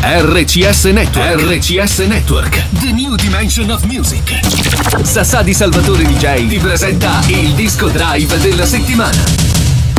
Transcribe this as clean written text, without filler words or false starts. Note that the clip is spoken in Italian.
RCS Network. RCS Network. The New Dimension of Music. Sassà di Salvatore DJ ti presenta il disco drive della settimana.